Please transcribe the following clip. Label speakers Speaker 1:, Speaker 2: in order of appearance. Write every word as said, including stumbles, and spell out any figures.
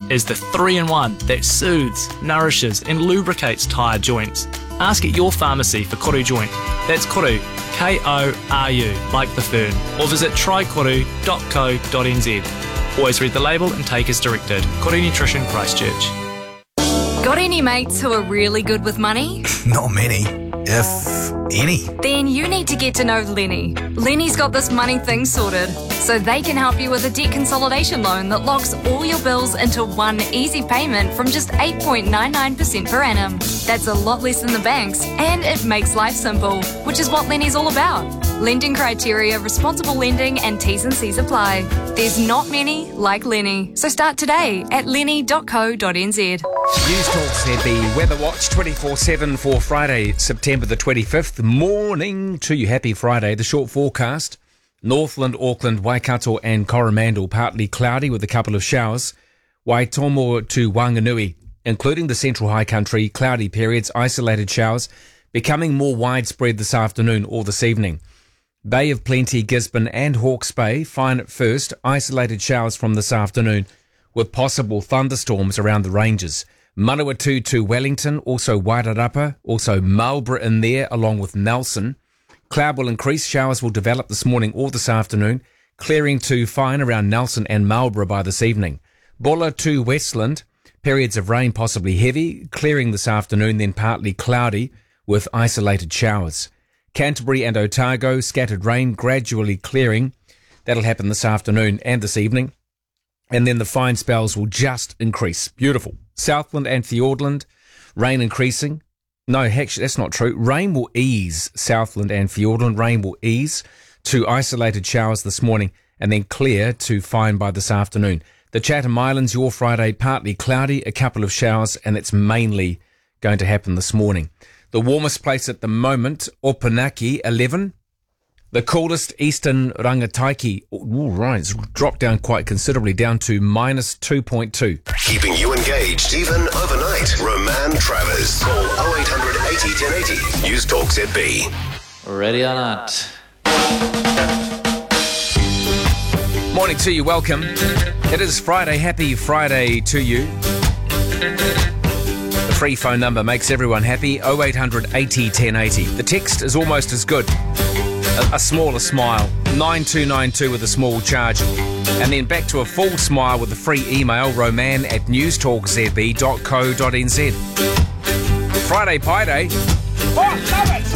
Speaker 1: is the three in one that soothes, nourishes and lubricates tyre joints. Ask at your pharmacy for Koru Joint. That's Koru, K O R U, like the fern. Or visit try koru dot co dot n z. Always read the label and take as directed. Koru Nutrition, Christchurch.
Speaker 2: Got any mates who are really good with money?
Speaker 3: Not many, if any.
Speaker 2: Then you need to get to know Lenny. Lenny's got this money thing sorted, so they can help you with a debt consolidation loan that locks all your bills into one easy payment from just eight point nine nine percent per annum. That's a lot less than the banks, and it makes life simple, which is what Lenny's all about. Lending criteria, responsible lending, and T's and C's apply. There's not many like Lenny, so start today at lenny dot co dot n z.
Speaker 4: News Talk Z B Weather Watch twenty-four seven for Friday, September the twenty-fifth. Morning to you. Happy Friday. The short forecast. Northland, Auckland, Waikato and Coromandel partly cloudy with a couple of showers. Waitomo to Wanganui, including the central high country, cloudy periods, isolated showers, becoming more widespread this afternoon or this evening. Bay of Plenty, Gisborne and Hawke's Bay, fine at first, isolated showers from this afternoon with possible thunderstorms around the ranges. Manawatu to Wellington, also Wairarapa, also Marlborough in there along with Nelson. Cloud will increase, showers will develop this morning or this afternoon, clearing to fine around Nelson and Marlborough by this evening. Bulla to Westland, periods of rain possibly heavy, clearing this afternoon, then partly cloudy with isolated showers. Canterbury and Otago, scattered rain gradually clearing. That'll happen this afternoon and this evening. And then the fine spells will just increase. Beautiful. Southland and Fiordland, rain increasing. No, actually, that's not true. Rain will ease. Southland and Fiordland, rain will ease to isolated showers this morning and then clear to fine by this afternoon. The Chatham Islands, your Friday, partly cloudy, a couple of showers, and it's mainly going to happen this morning. The warmest place at the moment, Opunaki, eleven. The coolest, Eastern Rangataiki, all right, it's dropped down quite considerably, down to minus two point two.
Speaker 5: Keeping you engaged even overnight. Roman Travers. Call oh eight hundred eighty ten eighty. News Talk Z B.
Speaker 6: Ready or not?
Speaker 4: Morning to you, welcome. It is Friday, happy Friday to you. The free phone number makes everyone happy, oh eight hundred eighty ten eighty. The text is almost as good. A, a smaller smile, nine two nine two with a small charge. And then back to a full smile with a free email, roman at newstalk z b dot co dot n z. Friday Pie Day. Oh, love it!